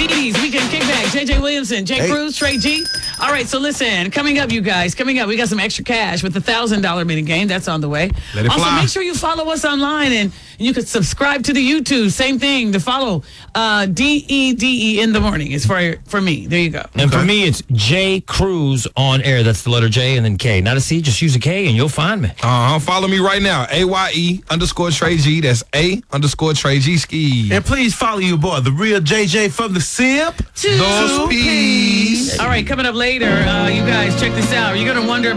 Dee Dee's Weekend Kickback. JJ Williamson, Jay Cruz, Trey G. All right, so listen, coming up, you guys, we got some extra cash with the $1,000 minute game. That's on the way. Let it also, fly. make sure you follow us online, and you can subscribe to the YouTube. Same thing to follow. DEDE in the morning is for me. There you go. And for me, it's J Cruz on air. That's the letter J and then K. Not a C, just use a K and you'll find me. Follow me right now. AYE_Trey G. That's A_Trey G ski. And please follow your boy, the real JJ from the SIP. Those peas. All right, coming up later, you guys, check this out. You're going to wonder